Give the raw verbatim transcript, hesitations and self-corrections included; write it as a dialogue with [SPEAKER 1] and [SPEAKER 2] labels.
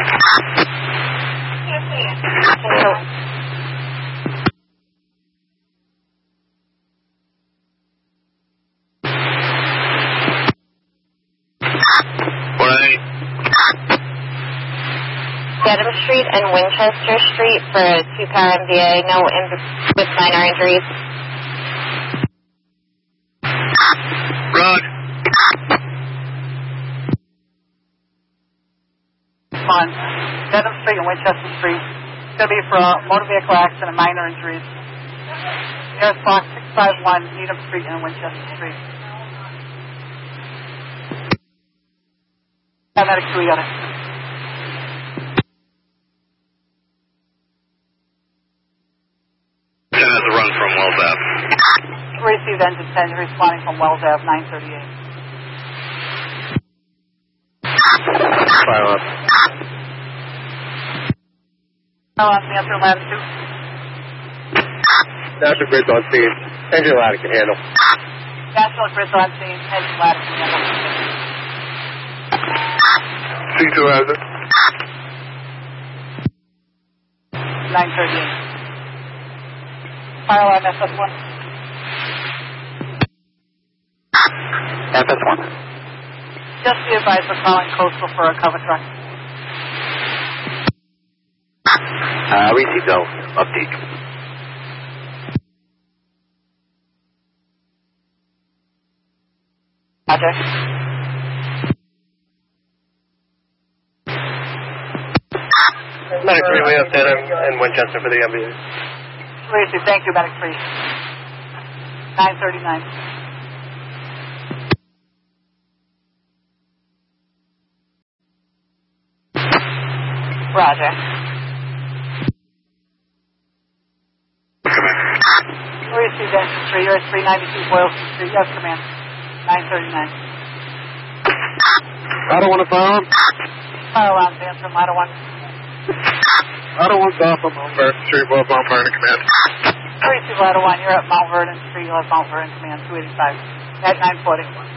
[SPEAKER 1] Dedham Street and Winchester Street for a two-car M V A, no in with minor injuries.
[SPEAKER 2] Road.
[SPEAKER 3] On Dedham Street and Winchester Street. It's going to be for a motor vehicle accident and minor injuries. Nearest box six five one, Needham Street and Winchester Street. Paramedic two, we got it.
[SPEAKER 2] ten has a run from Wells Ave.
[SPEAKER 3] Received engine ten, responding from Wells Ave, nine thirty-eight.
[SPEAKER 2] Fire up.
[SPEAKER 3] Now on the answer, lab two.
[SPEAKER 2] National Grid's on scene. Engine ladder can handle.
[SPEAKER 3] National Grid's on scene, engine ladder can handle.
[SPEAKER 2] C two has it.
[SPEAKER 3] nine thirty-eight. Fire alarm F S one.
[SPEAKER 2] F S one.
[SPEAKER 3] Just be advised we're calling Coastal for a cover truck.
[SPEAKER 2] Uh, received though. Update.
[SPEAKER 3] Roger.
[SPEAKER 2] Medic three, we have Dedham and Winchester for the M V A.
[SPEAKER 3] Received, thank you, Medic three. nine thirty-nine.
[SPEAKER 1] Roger.
[SPEAKER 3] Received engine three, you're at three ninety-two Boylston Street. Yes, command. nine thirty-nine.
[SPEAKER 2] I don't want to fire him.
[SPEAKER 3] Fire alarms answer, ladder one.
[SPEAKER 2] I don't want to off on Mount Vernon Street, well, Mount Vernon command.
[SPEAKER 3] Received ladder one, you're at Mount Vernon Street, you're at Mount Vernon command, two eighty-five. At nine forty.